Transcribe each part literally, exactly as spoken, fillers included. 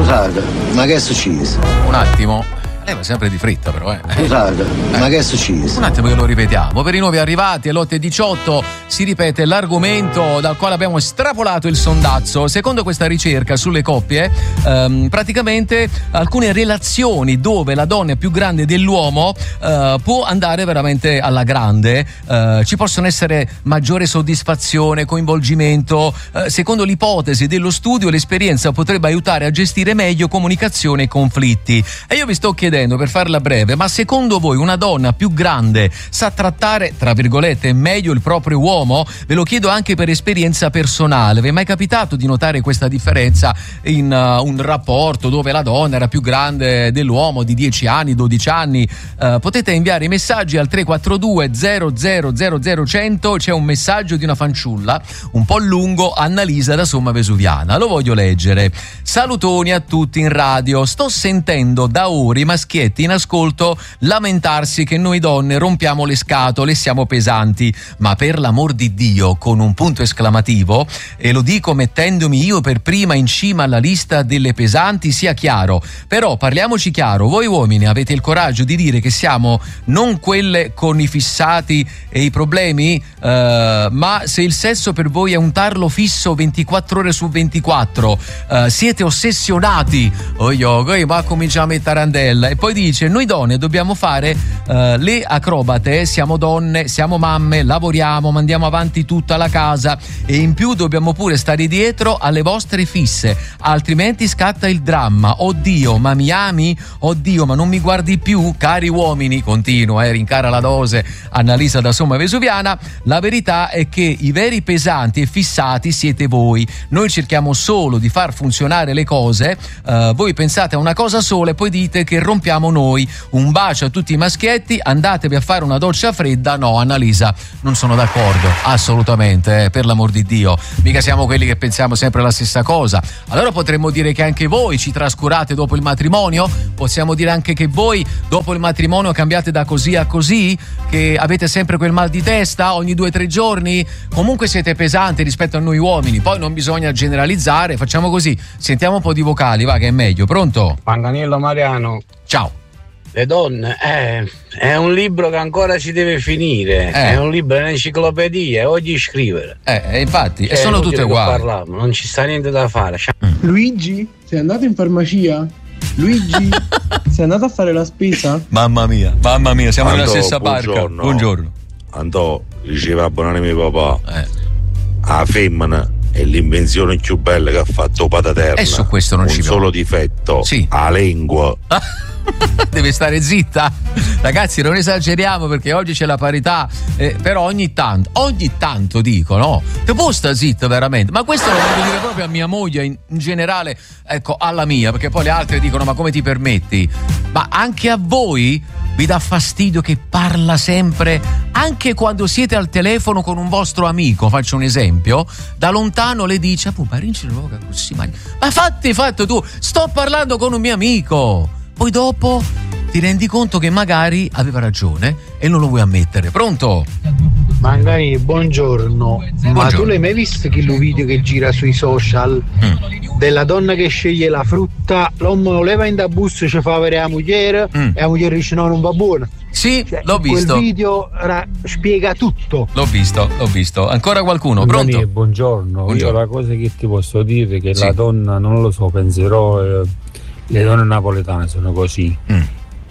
Scusate, ma che è successo? Un attimo. Leva sempre di fretta però, eh. Scusate, eh. ma che è successo? Un attimo che lo ripetiamo. Per i nuovi arrivati alle otto e diciotto si ripete l'argomento dal quale abbiamo estrapolato il sondazzo. Secondo questa ricerca sulle coppie, ehm, praticamente alcune relazioni dove la donna è più grande dell'uomo eh, può andare veramente alla grande. Eh, ci possono essere maggiore soddisfazione, coinvolgimento. Eh, secondo l'ipotesi dello studio, l'esperienza potrebbe aiutare a gestire meglio comunicazione e conflitti. E io vi sto chiedendo, per farla breve, ma secondo voi una donna più grande sa trattare, tra virgolette, meglio il proprio uomo? Ve lo chiedo anche per esperienza personale. Vi è mai capitato di notare questa differenza in uh, un rapporto dove la donna era più grande dell'uomo di dieci anni, dodici anni? Uh, potete inviare i messaggi al tre quattro due zero zero zero zero cento. C'è un messaggio di una fanciulla un po' lungo, Annalisa da Somma Vesuviana. Lo voglio leggere. Salutoni a tutti in radio. Sto sentendo da ore i maschietti in ascolto lamentarsi che noi donne rompiamo le scatole e siamo pesanti, ma per l'amor di Dio, con un punto esclamativo, e lo dico mettendomi io per prima in cima alla lista delle pesanti, sia chiaro. Però parliamoci chiaro, voi uomini avete il coraggio di dire che siamo non quelle con i fissati e i problemi, uh, ma se il sesso per voi è un tarlo fisso ventiquattro ore su ventiquattro, uh, siete ossessionati. Oh io, ma cominciamo a tarandella. E poi dice: noi donne dobbiamo fare uh, le acrobate, siamo donne, siamo mamme, lavoriamo, mandiamo avanti tutta la casa e in più dobbiamo pure stare dietro alle vostre fisse, altrimenti scatta il dramma. Oddio, ma mi ami? Oddio, ma non mi guardi più? Cari uomini, continua, eh, rincara la dose Annalisa da Somma Vesuviana, la verità è che i veri pesanti e fissati siete voi. Noi cerchiamo solo di far funzionare le cose, uh, voi pensate a una cosa sola e poi dite che rompiamo noi. Un bacio a tutti i maschietti, andatevi a fare una doccia fredda. No, Annalisa, non sono d'accordo, assolutamente, eh, per l'amor di Dio, mica siamo quelli che pensiamo sempre la stessa cosa. Allora potremmo dire che anche voi ci trascurate dopo il matrimonio? Possiamo dire anche che voi dopo il matrimonio cambiate da così a così? Che avete sempre quel mal di testa ogni due o tre giorni? Comunque siete pesanti rispetto a noi uomini. Poi non bisogna generalizzare, facciamo così, sentiamo un po' di vocali, va, che è meglio. Pronto? Manganiello Mariano. Ciao. Le donne, eh, è un libro che ancora ci deve finire, eh. è un libro, è un'enciclopedia, oggi scrivere. Eh, infatti, e eh, sono tutte uguali. Parliamo, non ci sta niente da fare. Mm. Luigi, sei andato in farmacia? Luigi, sei andato a fare la spesa? Mamma mia, mamma mia, siamo Andò, nella stessa buongiorno. barca. Buongiorno. Andò, diceva buonanima mio papà. Eh. La femmina è l'invenzione più bella che ha fatto Pataterna. E su questo non un ci solo difetto, sì. la lingua. Deve stare zitta, ragazzi, non esageriamo perché oggi c'è la parità, eh, però ogni tanto ogni tanto dico, no, te può sta zitta veramente, ma questo lo voglio dire proprio a mia moglie, in, in generale, ecco, alla mia, perché poi le altre dicono ma come ti permetti, ma anche a voi vi dà fastidio che parla sempre, anche quando siete al telefono con un vostro amico, faccio un esempio, da lontano le dice ah, ma rinci la boca così, ma, ma fatti fatto tu, sto parlando con un mio amico. Poi dopo ti rendi conto che magari aveva ragione e non lo vuoi ammettere. Pronto? Mangani, buongiorno. buongiorno. Ma tu l'hai mai visto quello video che gira sui social mm. della donna che sceglie la frutta, l'uomo lo leva in da bus, ci fa avere la moglie mm. e la moglie dice no, non va buona. Sì, cioè, l'ho visto. Quel video ra- spiega tutto. L'ho visto, l'ho visto. Ancora qualcuno? Pronto? Mangani, buongiorno. buongiorno. Io la cosa che ti posso dire è che sì. la donna, non lo so, penserò... Eh, le donne napoletane sono così, mm.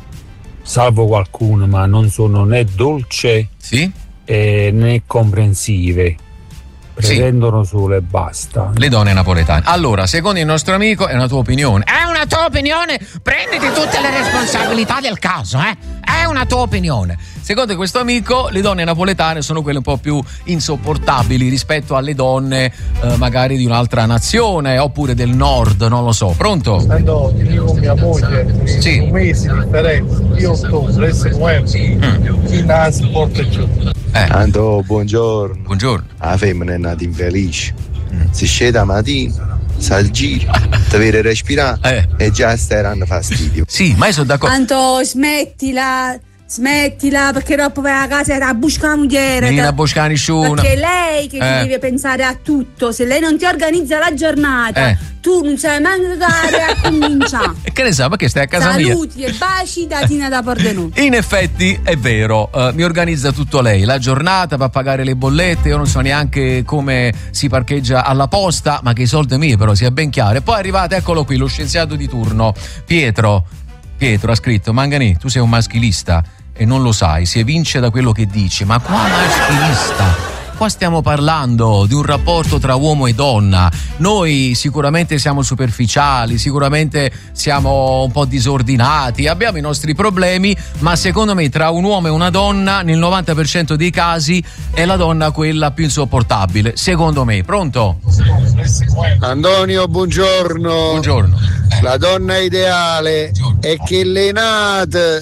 salvo qualcuno, ma non sono né dolce sì? eh, né comprensive, pretendono sì. solo e basta. Le donne napoletane. Allora, secondo il nostro amico, è una tua opinione. È una tua opinione? Prenditi tutte le responsabilità del caso, eh? È una tua opinione. Secondo questo amico, le donne napoletane sono quelle un po' più insopportabili rispetto alle donne eh, magari di un'altra nazione oppure del nord, non lo so. Pronto? Andò, io con mia moglie, sì. un mese di differenza, io ottobre, S M M, chi nasce porta giù. Eh. Andò, buongiorno. Buongiorno. La femmina è nata infelice. Mm. Si scende la mattina, sa il giro, ti vede respirare eh. e già stai dando fastidio. Sì, ma io sono d'accordo. Anto, smettila. Smettila perché dopo vai a casa e a buscare la moglie. Non a buscare nessuno. Perché è lei che eh. deve pensare a tutto. Se lei non ti organizza la giornata, eh. tu non sai manco dare a cominciare. E che ne sa, perché stai a casa Saluti mia? Saluti e baci da Tina da Pordenone. In effetti è vero, uh, mi organizza tutto lei, la giornata per pagare le bollette, io non so neanche come si parcheggia alla posta, ma che i soldi miei però, sia ben chiaro. E poi è arrivato, eccolo qui, lo scienziato di turno, Pietro. Pietro ha scritto: Manganì, tu sei un maschilista e non lo sai, si evince da quello che dici. Ma quale maschilista? Qua stiamo parlando di un rapporto tra uomo e donna. Noi sicuramente siamo superficiali, sicuramente siamo un po' disordinati, abbiamo i nostri problemi, ma secondo me tra un uomo e una donna nel novanta per cento dei casi è la donna quella più insopportabile, secondo me. Pronto? Antonio, buongiorno. Buongiorno. La donna ideale è che le nate.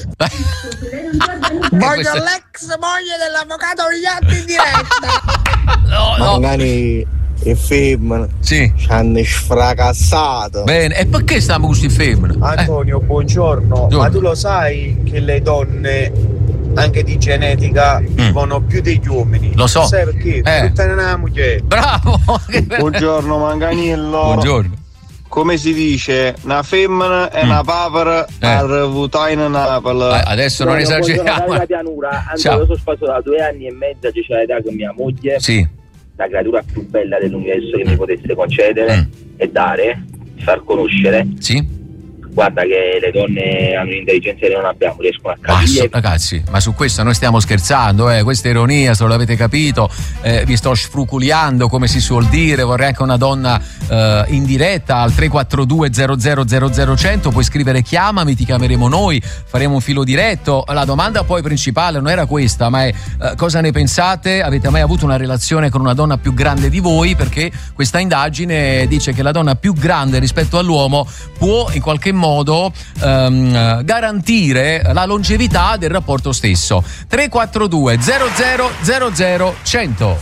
Voglio l'ex moglie dell'avvocato Vigliatti in diretta. No, no. Magari e femmine sì. ci hanno sfracassato. Bene, e perché stiamo con questi femmine? Antonio, eh. buongiorno. buongiorno. Ma tu lo sai che le donne, anche di genetica, mm. vivono più degli uomini? Lo so. Lo sai perché? Eh. Tutta una moglie. Bravo. Buongiorno Manganiello. Buongiorno. Come si dice, una femmina e mm. una papera eh. a votare in Napoli. Eh, adesso non esageriamo. La pianura, Antonio, io sono sposato da due anni e mezzo, c'è cioè l'età con mia moglie. Sì. La creatura più bella dell'universo che mi potesse concedere mm. e dare, far conoscere. Sì. Guarda che le donne hanno un'intelligenza che non abbiamo, riescono a capire. Ma su, ragazzi, ma su questo noi stiamo scherzando, eh, questa è ironia, se non l'avete capito, eh, vi sto sfruculiando come si suol dire, vorrei anche una donna eh, in diretta al tre quattro due zero zero zero zero cento, puoi scrivere chiamami, ti chiameremo noi, faremo un filo diretto. La domanda poi principale non era questa, ma è eh, cosa ne pensate? Avete mai avuto una relazione con una donna più grande di voi? Perché questa indagine dice che la donna più grande rispetto all'uomo può in qualche modo modo um, garantire la longevità del rapporto stesso. Tre quattro due zero zero zero zero cento.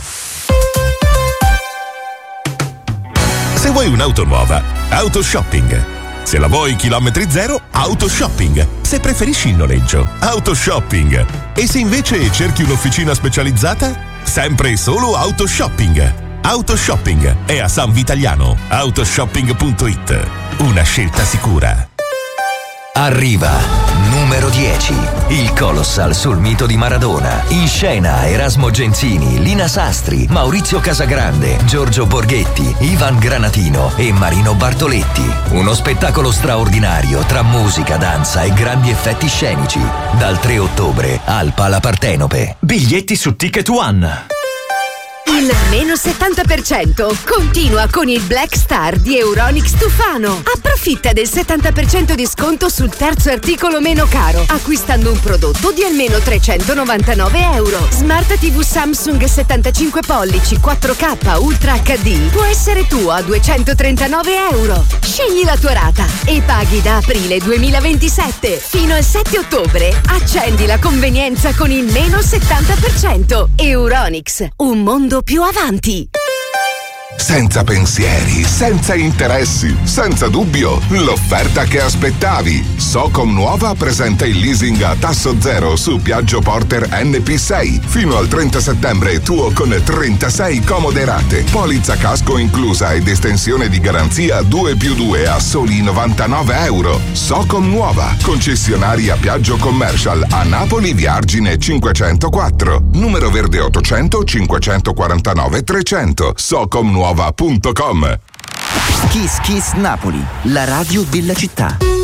Se vuoi un'auto nuova, Autoshopping. Se la vuoi chilometri zero, Autoshopping. Se preferisci il noleggio, Autoshopping. E se invece cerchi un'officina specializzata, sempre e solo Autoshopping. Autoshopping è a San Vitaliano. Autoshopping punto it. Una scelta sicura. Arriva numero dieci, il Colossal sul mito di Maradona. In scena Erasmo Genzini, Lina Sastri, Maurizio Casagrande, Giorgio Borghetti, Ivan Granatino e Marino Bartoletti. Uno spettacolo straordinario tra musica, danza e grandi effetti scenici. Dal tre ottobre al Pala Partenope. Biglietti su Ticket One. Il meno settanta per cento continua con il Black Star di Euronics Tufano. Approfitta del settanta per cento di sconto sul terzo articolo meno caro, acquistando un prodotto di almeno trecentonovantanove euro. Smart tivù Samsung settantacinque pollici quattro K Ultra acca di può essere tuo a duecentotrentanove euro. Scegli la tua rata e paghi da aprile duemilaventisette fino al sette ottobre. Accendi la convenienza con il meno settanta per cento. Euronics, un mondo più avanti. Senza pensieri, senza interessi, senza dubbio, l'offerta che aspettavi. Socom Nuova presenta il leasing a tasso zero su Piaggio Porter N P sei. Fino al trenta settembre tuo con trentasei comode rate. Polizza casco inclusa ed estensione di garanzia due più due a soli novantanove euro. Socom Nuova, concessionaria Piaggio Commercial a Napoli via Argine cinquecentoquattro. Numero verde ottocento cinquecentoquarantanove trecento. Socom Nuova punto com. Kiss Kiss Napoli, la radio della città.